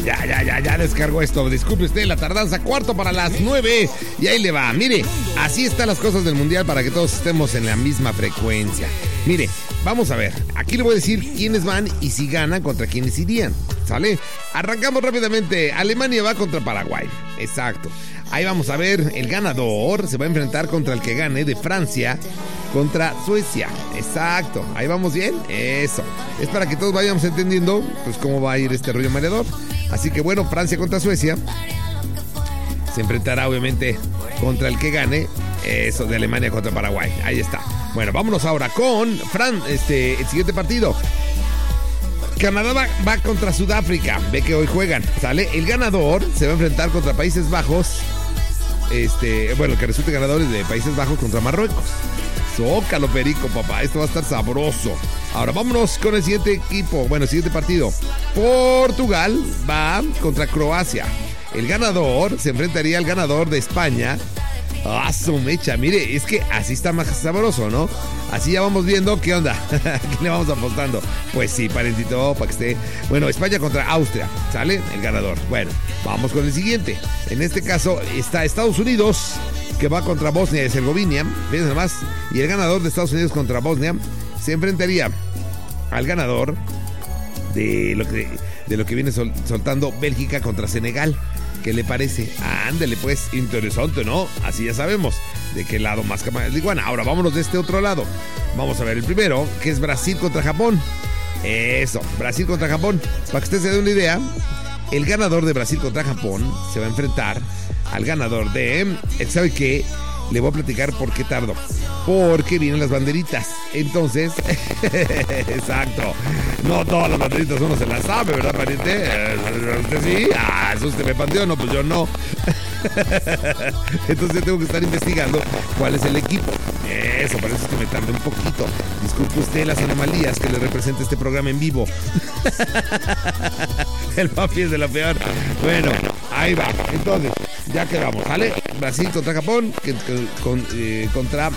Ya descargó esto. Disculpe usted la tardanza, 8:45. Y ahí le va. Mire, así están las cosas del mundial para que todos estemos en la misma frecuencia. Mire, vamos a ver. Aquí le voy a decir quiénes van y si ganan contra quiénes irían. ¿Sale? Arrancamos rápidamente. Alemania va contra Paraguay. Exacto. Ahí vamos a ver. El ganador se va a enfrentar contra el que gane de Francia contra Suecia. Exacto. Ahí vamos bien. Eso. Es para que todos vayamos entendiendo pues cómo va a ir este rollo mareador. Así que bueno, Francia contra Suecia se enfrentará obviamente contra el que gane. Eso, de Alemania contra Paraguay. Ahí está. Bueno, vámonos ahora con el siguiente partido. Canadá va contra Sudáfrica. Ve que hoy juegan, ¿sale? El ganador se va a enfrentar contra Países Bajos. El que resulte ganador es de Países Bajos contra Marruecos. Zócalo, perico, papá. Esto va a estar sabroso. Ahora vámonos con el siguiente equipo. Bueno, el siguiente partido. Portugal va contra Croacia. El ganador se enfrentaría al ganador de España. ¡Ah, su mecha! Mire, es que así está más sabroso, ¿no? Así ya vamos viendo qué onda. ¿Qué le vamos apostando? Pues sí, parentito, para que esté. Bueno, España contra Austria, ¿sale? El ganador. Bueno, vamos con el siguiente. En este caso está Estados Unidos, que va contra Bosnia y Herzegovina. Fíjense nomás. Y el ganador de Estados Unidos contra Bosnia se enfrentaría al ganador de lo que viene soltando Bélgica contra Senegal. ¿Qué le parece? Ándale, pues, interesante, ¿no? Así ya sabemos de qué lado más que más iguana. Ahora vámonos de este otro lado. Vamos a ver el primero, que es Brasil contra Japón. Eso, Brasil contra Japón. Para que usted se dé una idea, el ganador de Brasil contra Japón se va a enfrentar al ganador de... ¿Sabe qué? Le voy a platicar por qué tardo. Porque vienen las banderitas. Entonces, exacto. No todas las banderitas uno se las sabe, ¿verdad, pariente? ¿Usted sí? Ah, eso usted me panteó, no, pues yo no. Entonces tengo que estar investigando cuál es el equipo. Eso, parece que me tardé un poquito. Disculpe usted las anomalías que le representa este programa en vivo. El papi es de lo peor. Bueno, ahí va. Entonces, ya quedamos, ¿vale? Brasil contra Japón, contra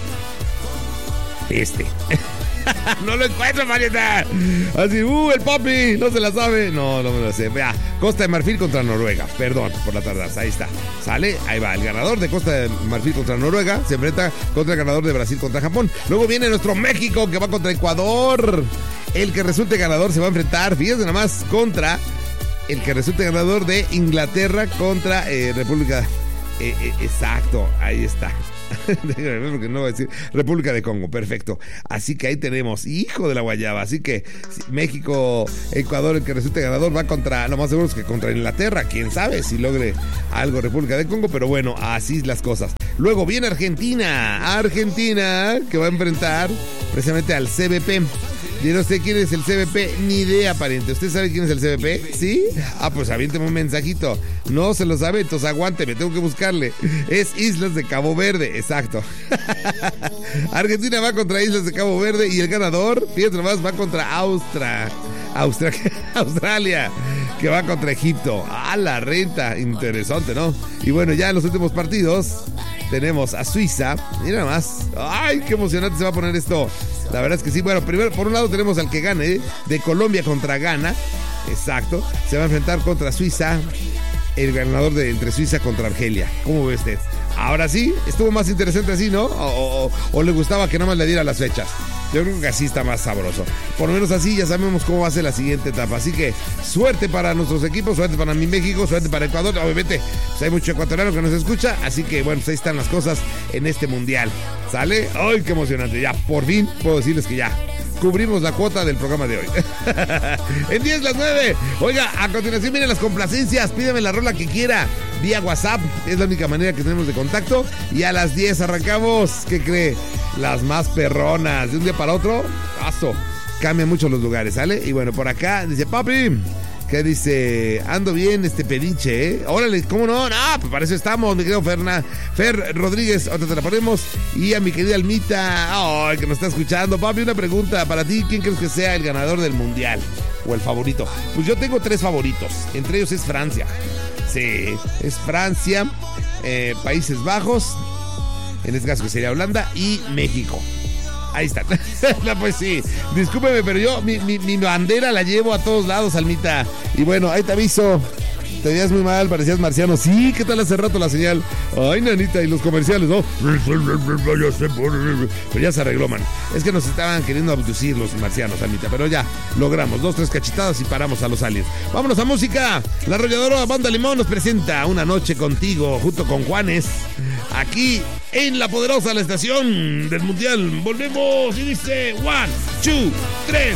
no lo encuentro, Marieta. Así, el papi, no se la sabe. No me lo sé. Vea, Costa de Marfil contra Noruega. Perdón por la tardanza, ahí está. ¿Sale? Ahí va, el ganador de Costa de Marfil contra Noruega se enfrenta contra el ganador de Brasil contra Japón. Luego viene nuestro México, que va contra Ecuador. El que resulte ganador se va a enfrentar, fíjense nada más, contra el que resulte ganador de Inglaterra contra República. Exacto, ahí está. Porque no voy a decir República de Congo, perfecto. Así que ahí tenemos, hijo de la guayaba. Así que México, Ecuador, el que resulte ganador va contra, lo más seguro es que contra Inglaterra. Quién sabe si logre algo República de Congo, pero bueno, así las cosas. Luego viene Argentina, que va a enfrentar precisamente al CBP. Yo no sé quién es el CBP, ni idea, pariente. ¿Usted sabe quién es el CBP? ¿Sí? Ah, pues aviénteme un mensajito. No se lo sabe, entonces aguánteme, tengo que buscarle. Es Islas de Cabo Verde, exacto. Argentina va contra Islas de Cabo Verde y el ganador, fíjate nomás, va contra Australia, que va contra Egipto. ¡Ah, la renta! Interesante, ¿no? Y bueno, ya en los últimos partidos tenemos a Suiza. Mira más. ¡Ay, qué emocionante se va a poner esto! La verdad es que sí. Bueno, primero, por un lado tenemos al que gane de Colombia contra Ghana. Exacto. Se va a enfrentar contra Suiza. El ganador de entre Suiza contra Argelia. ¿Cómo ve usted? Ahora sí, estuvo más interesante así, ¿no? O le gustaba que nada más le diera las fechas. Yo creo que así está más sabroso. Por lo menos así ya sabemos cómo va a ser la siguiente etapa. Así que suerte para nuestros equipos, suerte para mi México, suerte para Ecuador. Obviamente, pues hay mucho ecuatoriano que nos escucha. Así que bueno, pues ahí están las cosas en este mundial. ¿Sale? ¡Ay, qué emocionante! Ya, por fin puedo decirles que ya cubrimos la cuota del programa de hoy. En 10 las 9. Oiga, a continuación vienen las complacencias. Pídeme la rola que quiera vía WhatsApp. Es la única manera que tenemos de contacto. Y a las 10 arrancamos. ¿Qué cree? Las más perronas. De un día para otro, paso. Cambian mucho los lugares, ¿sale? Y bueno, por acá dice, papi, que dice, ando bien pedinche, ¿eh? Órale, ¿cómo no? No, pues para eso estamos, mi querido Fer Rodríguez, ahorita te la ponemos. Y a mi querida Almita, ay, que nos está escuchando. Papi, una pregunta para ti, ¿quién crees que sea el ganador del mundial? O el favorito. Pues yo tengo 3 favoritos, entre ellos es Francia. Sí, es Francia, Países Bajos, en este caso que sería Holanda, y México. Ahí está. No, pues sí, discúlpeme, pero yo mi bandera la llevo a todos lados, Almita. Y bueno, ahí te aviso. Te veías muy mal, parecías marciano. Sí, ¿qué tal hace rato la señal? Ay, nanita, y los comerciales, ¿no? Pero ya se arregló, man. Es que nos estaban queriendo abducir los marcianos, Almita. Pero ya, logramos 2, 3 cachetadas y paramos a los aliens. Vámonos a música. La arrolladora Banda Limón nos presenta Una Noche Contigo, junto con Juanes. Aquí en La Poderosa, la estación del Mundial. Volvemos y dice 1, 2, 3.